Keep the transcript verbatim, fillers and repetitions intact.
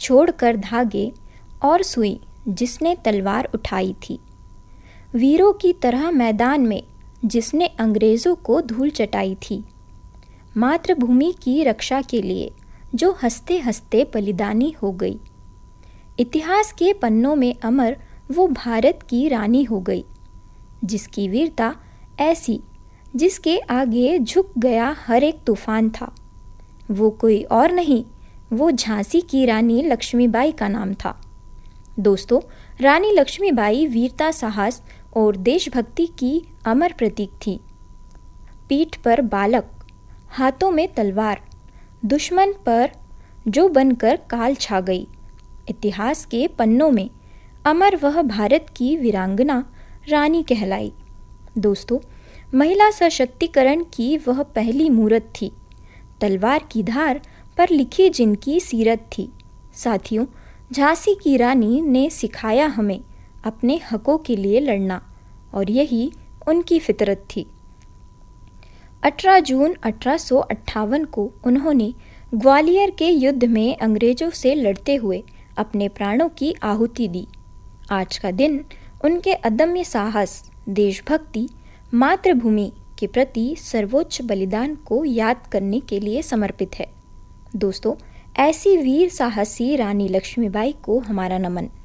छोड़कर धागे और सुई जिसने तलवार उठाई थी। वीरों की तरह मैदान में जिसने अंग्रेज़ों को धूल चटाई थी। मातृभूमि की रक्षा के लिए जो हंसते हंसते बलिदानी हो गई। इतिहास के पन्नों में अमर वो भारत की रानी हो गई, जिसकी वीरता ऐसी जिसके आगे झुक गया हर एक तूफान था। वो कोई और नहीं, वो झांसी की रानी लक्ष्मीबाई का नाम था। दोस्तों, रानी लक्ष्मीबाई वीरता, साहस और देशभक्ति की अमर प्रतीक थी। पीठ पर बालक, हाथों में तलवार, दुश्मन पर जो बनकर काल छा गई। इतिहास के पन्नों में अमर वह भारत की वीरांगना रानी कहलाई। दोस्तों, महिला सशक्तिकरण की वह पहली मूरत थी। तलवार की धार पर लिखी जिनकी सीरत थी। साथियों, झांसी की रानी ने सिखाया हमें अपने हकों के लिए लड़ना, और यही उनकी फितरत थी। अठारह जून अठारह सौ अट्ठावन को उन्होंने ग्वालियर के युद्ध में अंग्रेजों से लड़ते हुए अपने प्राणों की आहुति दी। आज का दिन उनके अदम्य साहस, देशभक्ति, मातृभूमि के प्रति सर्वोच्च बलिदान को याद करने के लिए समर्पित है। दोस्तों, ऐसी वीर साहसी रानी लक्ष्मीबाई को हमारा नमन।